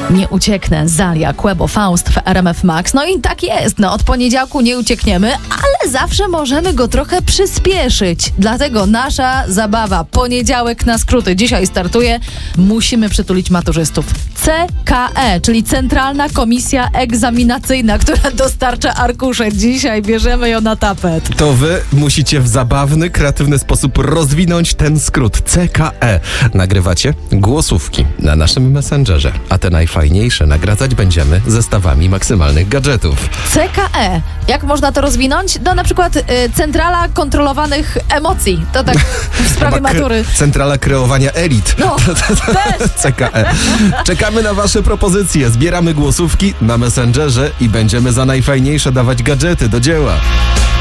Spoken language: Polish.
Nie ucieknę, Zalia, Quebo, Faust w RMF Max. No i tak jest, od poniedziałku nie uciekniemy, ale zawsze możemy go trochę przyspieszyć. Dlatego nasza zabawa, poniedziałek na skróty, dzisiaj startuje. Musimy przytulić maturzystów. CKE, czyli Centralna Komisja Egzaminacyjna, która dostarcza arkusze. Dzisiaj bierzemy ją na tapet. To wy musicie w zabawny, kreatywny sposób rozwinąć ten skrót CKE. Nagrywacie głosówki na naszym Messengerze, a te najfajniejsze nagradzać będziemy zestawami maksymalnych gadżetów. CKE. Jak można to rozwinąć? No na przykład Centrala Kontrolowanych Emocji. To tak w sprawie matury. Centrala Kreowania Elit. No, też. CKE. Czekamy na wasze propozycje. Zbieramy głosówki na Messengerze i będziemy za najfajniejsze dawać gadżety do dzieła.